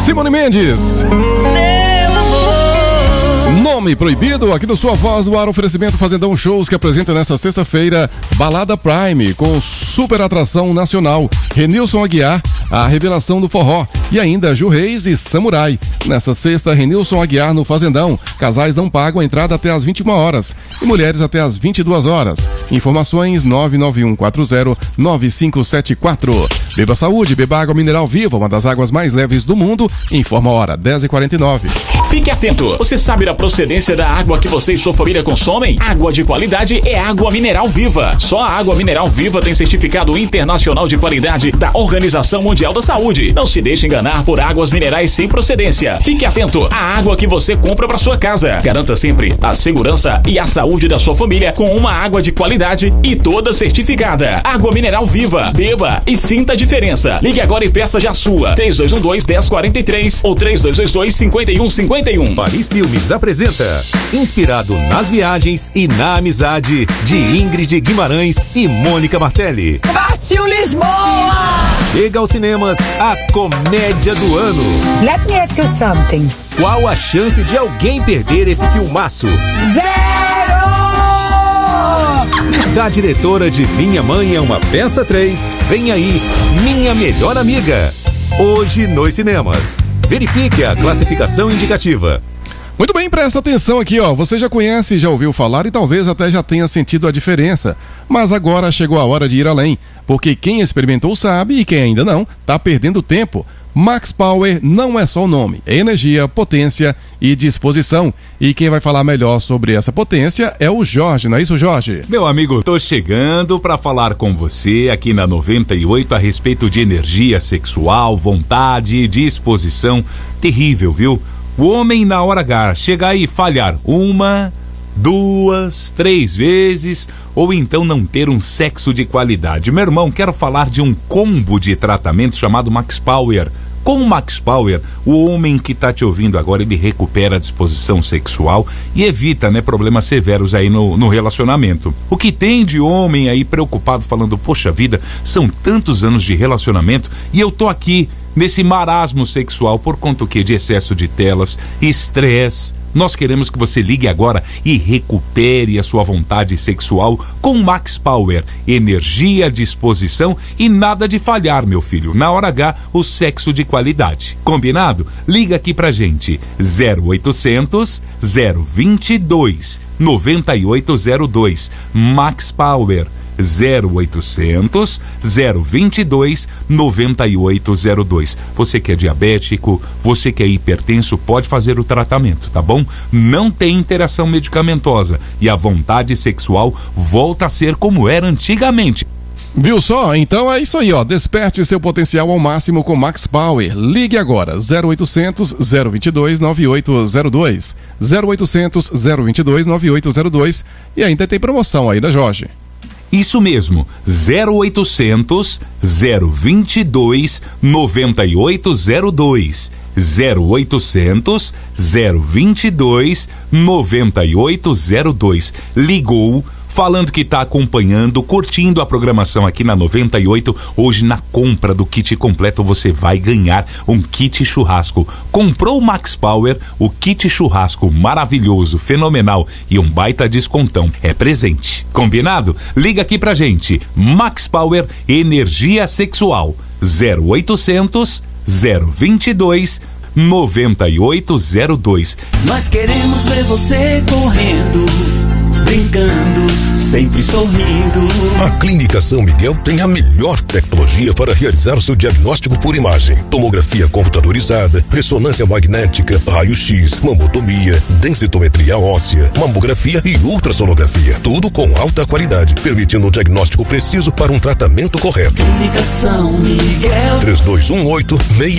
Simone Mendes. Nome proibido, aqui no Sua Voz do Ar, oferecimento Fazendão Shows, que apresenta nesta sexta-feira Balada Prime, com super atração nacional, Renilson Aguiar, a revelação do forró, e ainda Ju Reis e Samurai. Nesta sexta, Renilson Aguiar no Fazendão. Casais não pagam a entrada até às 21 horas e mulheres até às 22 horas. Informações 991409574. Beba Saúde, beba água mineral viva, uma das águas mais leves do mundo. Informa a hora, 10h49. Fique atento, você sabe da procedência da água que você e sua família consomem? Água de qualidade é água mineral viva. Só a água mineral viva tem certificado internacional de qualidade da Organização Mundial da Saúde. Não se deixe enganar por águas minerais sem procedência. Fique atento à água que você compra para sua casa. Garanta sempre a segurança e a saúde da sua família com uma água de qualidade e toda certificada. Água mineral viva. Beba e sinta a diferença. Ligue agora e peça já a sua. 3212-1043 ou 3222-5151. Paris Filmes apresenta Inspirado nas Viagens e na Amizade, de Ingrid Guimarães e Mônica Martelli. Partiu Lisboa! Chega aos cinemas a comédia do ano. Let me ask you something. Qual a chance de alguém perder esse filmaço? 0! Da diretora de Minha Mãe é uma Peça 3, vem aí Minha Melhor Amiga. Hoje nos cinemas. Verifique a classificação indicativa. Muito bem, presta atenção aqui, ó. Você já conhece, já ouviu falar e talvez até já tenha sentido a diferença. Mas agora chegou a hora de ir além, porque quem experimentou sabe e quem ainda não, tá perdendo tempo. Max Power não é só o nome, é energia, potência e disposição. E quem vai falar melhor sobre essa potência é o Jorge, não é isso, Jorge? Meu amigo, tô chegando para falar com você aqui na 98 a respeito de energia sexual, vontade e disposição. Terrível, viu? O homem na hora H chegar e falhar 1, 2, 3 vezes, ou então não ter um sexo de qualidade. Meu irmão, quero falar de um combo de tratamentos chamado Max Power. Com o Max Power, o homem que tá te ouvindo agora, ele recupera a disposição sexual e evita, problemas severos aí no relacionamento. O que tem de homem aí preocupado falando, poxa vida, são tantos anos de relacionamento e eu tô aqui nesse marasmo sexual por conta de excesso de telas, estresse. Nós queremos que você ligue agora e recupere a sua vontade sexual com Max Power. Energia, disposição e nada de falhar, meu filho. Na hora H, o sexo de qualidade. Combinado? Liga aqui pra gente. 0800 022 9802. Max Power. 0800 022 9802. Você que é diabético, você que é hipertenso, pode fazer o tratamento, tá bom? Não tem interação medicamentosa e a vontade sexual volta a ser como era antigamente. Viu só? Então é isso aí, ó. Desperte seu potencial ao máximo com Max Power. Ligue agora, 0800 022 9802. 0800 022 9802. E ainda tem promoção aí, né, Jorge? Isso mesmo, 0800 022 9802. 0800 022 9802. Ligou falando que está acompanhando, curtindo a programação aqui na 98. Hoje, na compra do kit completo, você vai ganhar um kit churrasco. Comprou o Max Power, o kit churrasco maravilhoso, fenomenal e um baita descontão. É presente. Combinado? Liga aqui pra gente. Max Power, energia sexual. 0800 022 9802. Nós queremos ver você correndo, brincando, sempre sorrindo. A Clínica São Miguel tem a melhor tecnologia para realizar seu diagnóstico por imagem. Tomografia computadorizada, ressonância magnética, raio-x, mamotomia, densitometria óssea, mamografia e ultrassonografia. Tudo com alta qualidade, permitindo um diagnóstico preciso para um tratamento correto. Clínica São Miguel. 3218-6666.